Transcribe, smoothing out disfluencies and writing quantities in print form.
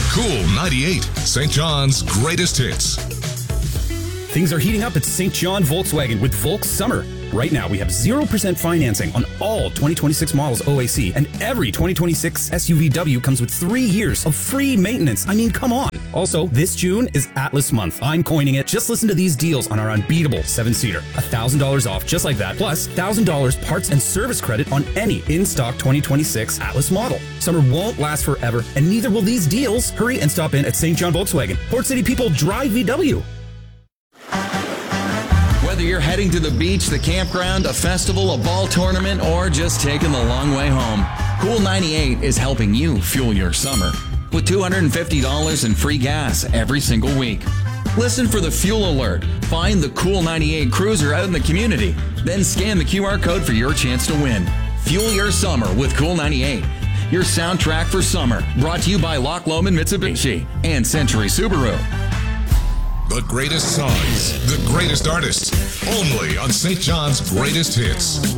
Cool 98, St. John's greatest hits. Things are heating up at St. John Volkswagen with Volks Summer. Right now, we have 0% financing on all 2026 models OAC, and every 2026 SUVW comes with 3 years of free maintenance. I mean, come on. Also, this June is Atlas Month. I'm coining it. Just listen to these deals on our unbeatable 7-seater. $1,000 off, just like that. Plus, $1,000 parts and service credit on any in-stock 2026 Atlas model. Summer won't last forever, and neither will these deals. Hurry and stop in at St. John Volkswagen. Port City people drive VW. Whether you're heading to the beach, the campground, a festival, a ball tournament, or just taking the long way home, Cool 98 is helping you fuel your summer with $250 in free gas every single week. Listen for the fuel alert. Find the Cool 98 cruiser out in the community. Then scan the QR code for your chance to win. Fuel your summer with Cool 98. Your soundtrack for summer. Brought to you by Loch Lomond Mitsubishi and Century Subaru. The greatest songs, the greatest artists, only on St. John's greatest hits.